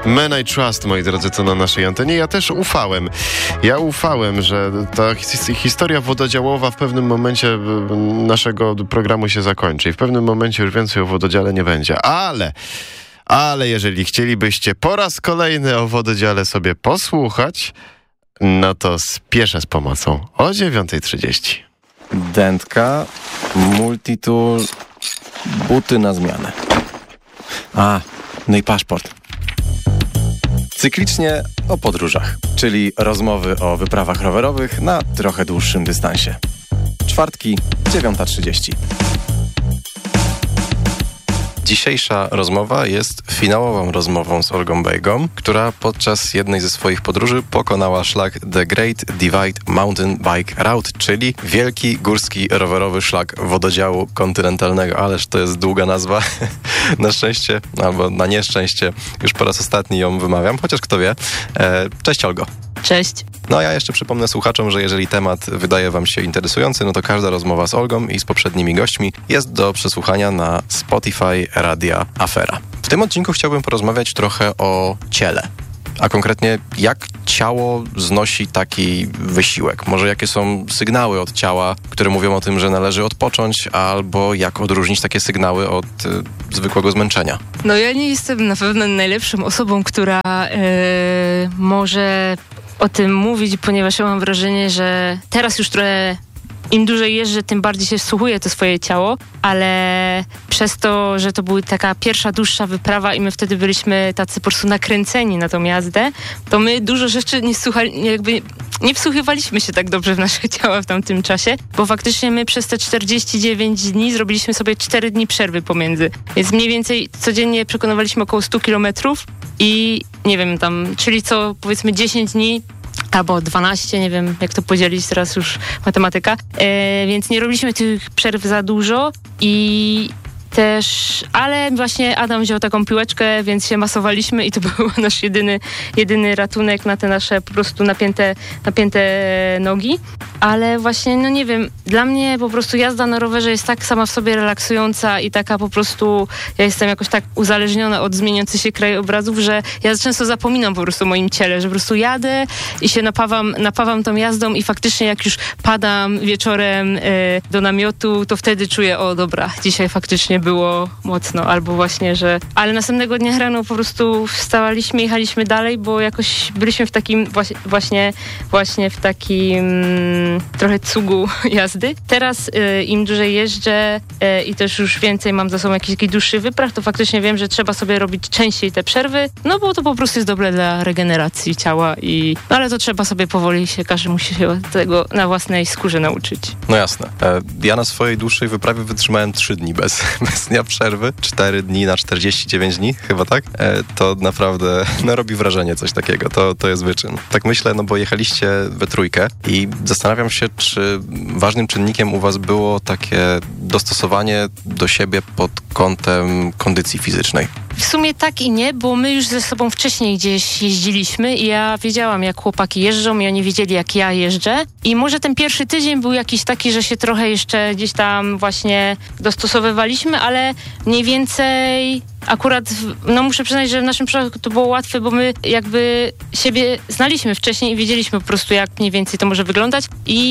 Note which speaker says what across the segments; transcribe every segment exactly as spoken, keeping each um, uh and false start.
Speaker 1: Man I Trust, moi drodzy, co na naszej antenie. Ja też ufałem. Ja ufałem, że ta his- historia wododziałowa w pewnym momencie naszego programu się zakończy i w pewnym momencie już więcej o wododziale nie będzie. Ale, ale jeżeli chcielibyście po raz kolejny o wododziale sobie posłuchać, no to spieszę z pomocą o dziewiąta trzydzieści.
Speaker 2: Dętka, multitool, buty na zmianę. A, no i paszport. Cyklicznie o podróżach, czyli rozmowy o wyprawach rowerowych na trochę dłuższym dystansie. Czwartki, dziewiąta trzydzieści. Dzisiejsza rozmowa jest finałową rozmową z Olgą Bejgą, która podczas jednej ze swoich podróży pokonała szlak The Great Divide Mountain Bike Route, czyli wielki górski rowerowy szlak wododziału kontynentalnego. Ależ to jest długa nazwa. Na szczęście, albo na nieszczęście, już po raz ostatni ją wymawiam, chociaż kto wie. E, cześć Olgo.
Speaker 3: Cześć.
Speaker 2: No a ja jeszcze przypomnę słuchaczom, że jeżeli temat wydaje wam się interesujący, no to każda rozmowa z Olgą i z poprzednimi gośćmi jest do przesłuchania na Spotify Radia Afera. W tym odcinku chciałbym porozmawiać trochę o ciele. A konkretnie, jak ciało znosi taki wysiłek? Może jakie są sygnały od ciała, które mówią o tym, że należy odpocząć, albo jak odróżnić takie sygnały od y, zwykłego zmęczenia?
Speaker 3: No ja nie jestem na pewno najlepszą osobą, która yy, może o tym mówić, ponieważ ja mam wrażenie, że teraz już trochę im dłużej jeżdżę, tym bardziej się wsłuchuję to swoje ciało, ale przez to, że to była taka pierwsza dłuższa wyprawa i my wtedy byliśmy tacy po prostu nakręceni na tą jazdę, to my dużo rzeczy nie słuchali, jakby nie wsłuchiwaliśmy się tak dobrze w nasze ciała w tamtym czasie, bo faktycznie my przez te czterdzieści dziewięć dni zrobiliśmy sobie cztery dni przerwy pomiędzy. Więc mniej więcej codziennie przekonywaliśmy około sto kilometrów i nie wiem tam, czyli co powiedzmy dziesięć dni albo dwanaście, nie wiem jak to podzielić, teraz już matematyka, e, więc nie robiliśmy tych przerw za dużo i też, ale właśnie Adam wziął taką piłeczkę, więc się masowaliśmy i to był nasz jedyny, jedyny ratunek na te nasze po prostu napięte, napięte nogi. Ale właśnie, no nie wiem, dla mnie po prostu jazda na rowerze jest tak sama w sobie relaksująca i taka po prostu, ja jestem jakoś tak uzależniona od zmieniających się krajobrazów, że ja często zapominam po prostu o moim ciele, że po prostu jadę i się napawam, napawam tą jazdą i faktycznie jak już padam wieczorem y, do namiotu, to wtedy czuję, o dobra, dzisiaj faktycznie było mocno, albo właśnie, że... Ale następnego dnia rano po prostu wstawaliśmy, jechaliśmy dalej, bo jakoś byliśmy w takim właśnie, właśnie, właśnie w takim trochę cugu jazdy. Teraz y, im dłużej jeżdżę y, i też już więcej mam za sobą jakiś taki dłuższy wypraw, to faktycznie wiem, że trzeba sobie robić częściej te przerwy, no bo to po prostu jest dobre dla regeneracji ciała i... No ale to trzeba sobie powoli się, każdy musi się tego na własnej skórze nauczyć.
Speaker 2: No jasne. E, ja na swojej dłuższej wyprawie wytrzymałem trzy dni bez, bez dnia przerwy. cztery dni na czterdzieści dziewięć dni, chyba tak? E, to naprawdę no, robi wrażenie coś takiego. To, to jest wyczyn. Tak myślę, no bo jechaliście we trójkę i zastanawiam się, czy ważnym czynnikiem u was było takie dostosowanie do siebie pod kątem kondycji fizycznej.
Speaker 3: W sumie tak i nie, bo my już ze sobą wcześniej gdzieś jeździliśmy i ja wiedziałam, jak chłopaki jeżdżą i oni wiedzieli, jak ja jeżdżę. I może ten pierwszy tydzień był jakiś taki, że się trochę jeszcze gdzieś tam właśnie dostosowywaliśmy, ale mniej więcej akurat, no muszę przyznać, że w naszym przypadku to było łatwe, bo my jakby siebie znaliśmy wcześniej i wiedzieliśmy po prostu, jak mniej więcej to może wyglądać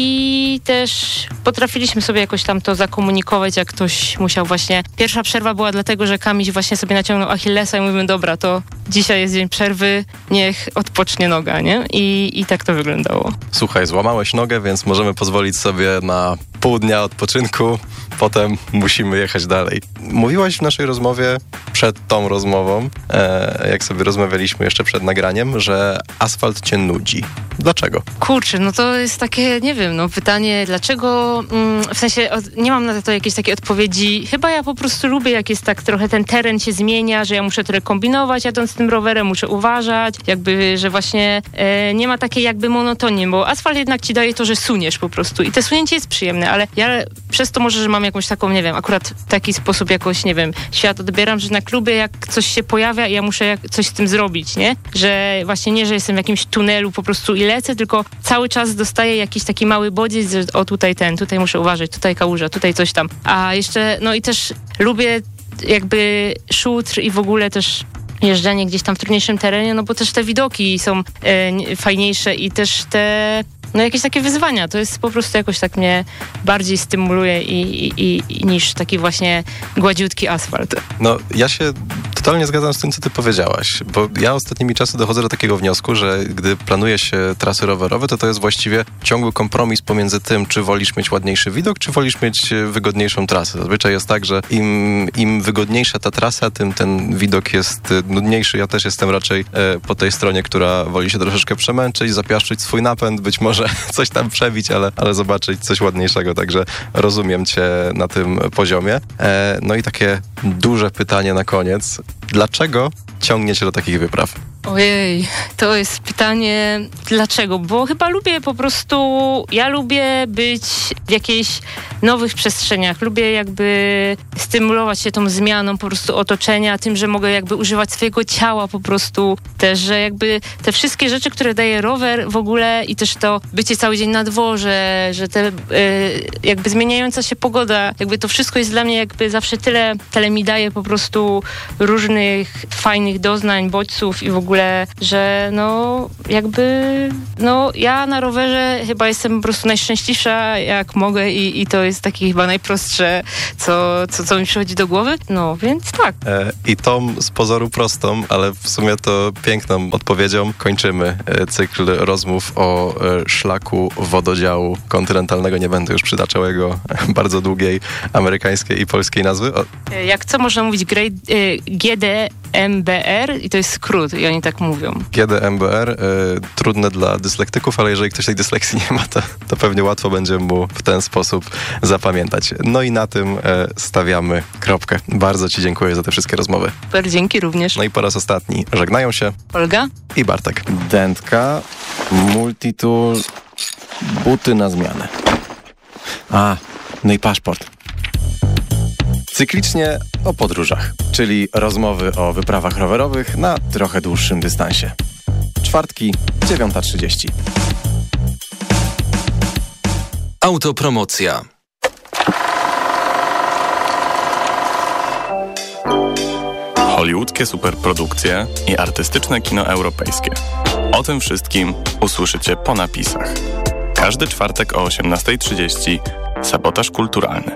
Speaker 3: i też potrafiliśmy sobie jakoś tam to zakomunikować, jak ktoś musiał właśnie... Pierwsza przerwa była dlatego, że Kamiś właśnie sobie naciągnął Achillesa i mówimy, dobra, to dzisiaj jest dzień przerwy, niech odpocznie noga, nie? I, i tak to wyglądało.
Speaker 2: Słuchaj, złamałeś nogę, więc możemy pozwolić sobie na pół dnia odpoczynku, potem musimy jechać dalej. Mówiłaś w naszej rozmowie, przed tą rozmową, e, jak sobie rozmawialiśmy jeszcze przed nagraniem, że asfalt cię nudzi. Dlaczego?
Speaker 3: Kurczę, no to jest takie, nie wiem, no pytanie, dlaczego, mm, w sensie od, nie mam na to jakiejś takiej odpowiedzi. Chyba ja po prostu lubię, jak jest tak trochę ten teren się zmienia, że ja muszę trochę kombinować jadąc tym rowerem, muszę uważać, jakby, że właśnie e, nie ma takiej jakby monotonii, bo asfalt jednak ci daje to, że suniesz po prostu i to sunięcie jest przyjemne, ale ja przez to może, że mam jakąś taką, nie wiem, akurat w taki sposób jakoś, nie wiem, świat odbieram, że na klubie jak coś się pojawia i ja muszę jak, coś z tym zrobić, nie? Że właśnie nie, że jestem w jakimś tunelu po prostu i lecę, tylko cały czas dostaję jakiś taki mały bodziec, że o tutaj ten, tutaj muszę uważać, tutaj kałuża, tutaj coś tam. A jeszcze, no i też lubię jakby szutr i w ogóle też jeżdżenie gdzieś tam w trudniejszym terenie, no bo też te widoki są e, fajniejsze i też te no jakieś takie wyzwania. To jest po prostu jakoś tak mnie bardziej stymuluje i, i, i, niż taki właśnie gładziutki asfalt.
Speaker 2: No ja się totalnie zgadzam z tym, co ty powiedziałaś, bo ja ostatnimi czasy dochodzę do takiego wniosku, że gdy planuje się trasy rowerowe, to to jest właściwie ciągły kompromis pomiędzy tym, czy wolisz mieć ładniejszy widok, czy wolisz mieć wygodniejszą trasę. Zazwyczaj jest tak, że im, im wygodniejsza ta trasa, tym ten widok jest nudniejszy. Ja też jestem raczej e, po tej stronie, która woli się troszeczkę przemęczyć, zapiaszczyć swój napęd, być może coś tam przebić, ale, ale zobaczyć coś ładniejszego, także rozumiem cię na tym poziomie. E, no i takie duże pytanie na koniec. Dlaczego ciągnie cię do takich wypraw?
Speaker 3: Ojej, to jest pytanie dlaczego, bo chyba lubię po prostu, ja lubię być w jakichś nowych przestrzeniach, lubię jakby stymulować się tą zmianą po prostu otoczenia, tym, że mogę jakby używać swojego ciała po prostu też, że jakby te wszystkie rzeczy, które daje rower w ogóle i też to bycie cały dzień na dworze, że te y, jakby zmieniająca się pogoda, jakby to wszystko jest dla mnie jakby zawsze tyle, tyle mi daje po prostu różnych fajnych doznań, bodźców i w ogóle że no jakby no ja na rowerze chyba jestem po prostu najszczęśliwsza jak mogę i, i to jest takie chyba najprostsze, co, co, co mi przychodzi do głowy. No więc tak.
Speaker 2: E, I tą z pozoru prostą, ale w sumie to piękną odpowiedzią kończymy e, cykl rozmów o e, szlaku wododziału kontynentalnego. Nie będę już przytaczał jego bardzo długiej amerykańskiej i polskiej nazwy. O.
Speaker 3: Jak co można mówić Great, y, G D M B R i to jest skrót i oni tak mówią.
Speaker 2: G D M B R, y, trudne dla dyslektyków, ale jeżeli ktoś tej dysleksji nie ma, to, to pewnie łatwo będzie mu w ten sposób zapamiętać. No i na tym y, stawiamy kropkę. Bardzo ci dziękuję za te wszystkie rozmowy.
Speaker 3: Super, dzięki również.
Speaker 2: No i po raz ostatni żegnają się
Speaker 3: Olga
Speaker 2: i Bartek. Dętka, multitool, buty na zmianę. A, no i paszport. Cyklicznie o podróżach, czyli rozmowy o wyprawach rowerowych na trochę dłuższym dystansie. Czwartki, dziewiąta trzydzieści.
Speaker 4: Autopromocja.
Speaker 5: Hollywoodzkie superprodukcje i artystyczne kino europejskie. O tym wszystkim usłyszycie po napisach. Każdy czwartek o osiemnasta trzydzieści. Sabotaż kulturalny.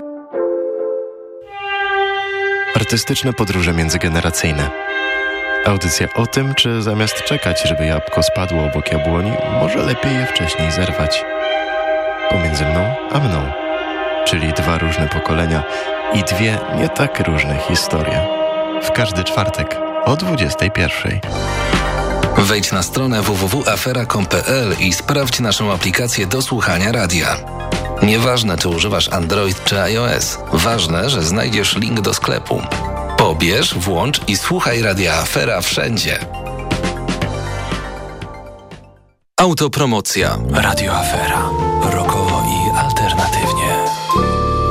Speaker 1: Artystyczne podróże międzygeneracyjne. Audycja o tym, czy zamiast czekać, żeby jabłko spadło obok jabłoni, może lepiej je wcześniej zerwać. Pomiędzy mną a mną. Czyli dwa różne pokolenia i dwie nie tak różne historie. W każdy czwartek o dwudziestej pierwszej.
Speaker 4: Wejdź na stronę w w w kropka afera kropka com kropka p l i sprawdź naszą aplikację do słuchania radia. Nieważne, czy używasz Android czy iOS. Ważne, że znajdziesz link do sklepu. Pobierz, włącz i słuchaj Radia Afera wszędzie. Autopromocja. Radio Afera.